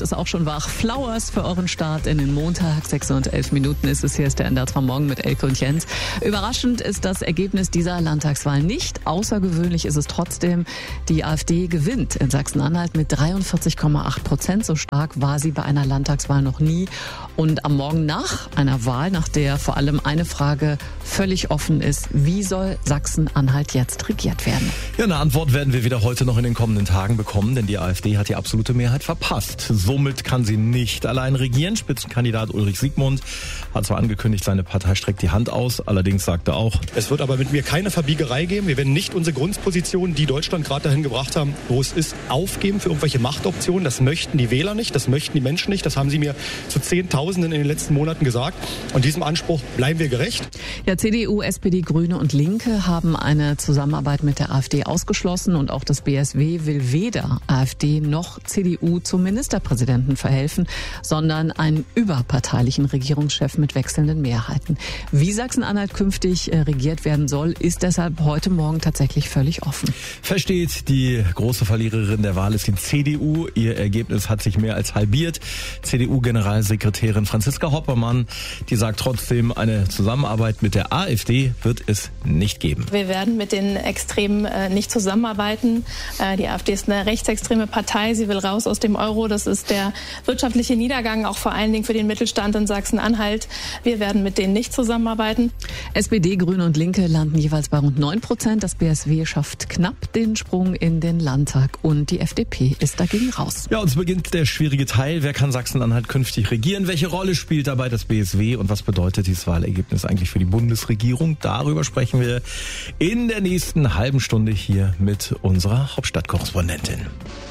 macht es auch schon wach. Flowers für euren Start in den Montag. 6:11 ist es. Hier ist der NDR Morgen mit Elke und Jens. Überraschend ist das Ergebnis dieser Landtagswahl nicht. Außergewöhnlich ist es trotzdem. Die AfD gewinnt in Sachsen-Anhalt mit 43,8%. So stark war sie bei einer Landtagswahl noch nie. Und am Morgen nach einer Wahl, nach der vor allem eine Frage völlig offen ist: Wie soll Sachsen-Anhalt jetzt regiert werden? Ja, eine Antwort werden wir wieder heute noch in den kommenden Tagen bekommen, denn die AfD hat die absolute Mehrheit verpasst. Somit kann sie nicht allein regieren. Spitzenkandidat Ulrich Siegmund hat zwar angekündigt, seine Partei streckt die Hand aus, allerdings sagt er auch: Es wird aber mit mir keine Verbiegerei geben. Wir werden nicht unsere Grundposition, die Deutschland gerade dahin gebracht haben, wo es ist, aufgeben für irgendwelche Machtoptionen. Das möchten die Wähler nicht, das möchten die Menschen nicht. Das haben sie mir zu Zehntausenden in den letzten Monaten gesagt. Und diesem Anspruch bleiben wir gerecht. Ja, CDU, SPD, Grüne und Linke haben eine Zusammenarbeit mit der AfD ausgeschlossen und auch das BSW will weder AfD noch CDU zum Ministerpräsidenten verhelfen, sondern einen überparteilichen Regierungschef mit wechselnden Mehrheiten. Wie Sachsen-Anhalt künftig regiert werden soll, ist deshalb heute Morgen tatsächlich völlig offen. Versteht, die große Verliererin der Wahl ist die CDU. Ihr Ergebnis hat sich mehr als halbiert. CDU-Generalsekretärin Franziska Hoppermann, die sagt trotzdem, eine Zusammenarbeit mit der AfD wird es nicht geben. Wir werden mit den Extremen nicht zusammenarbeiten. Die AfD ist eine rechtsextreme Partei. Sie will raus aus dem Euro. Das ist der wirtschaftliche Niedergang, auch vor allen Dingen für den Mittelstand in Sachsen-Anhalt. Wir werden mit denen nicht zusammenarbeiten. SPD, Grüne und Linke landen jeweils bei rund 9%. Das BSW schafft knapp den Sprung in den Landtag und die FDP ist dagegen raus. Ja, und es beginnt der schwierige Teil. Wer kann Sachsen-Anhalt künftig regieren? Welche Rolle spielt dabei das BSW und was bedeutet dieses Wahlergebnis eigentlich für die Bundesregierung? Darüber sprechen wir in der nächsten halben Stunde hier mit unserer Hauptstadtkorrespondentin.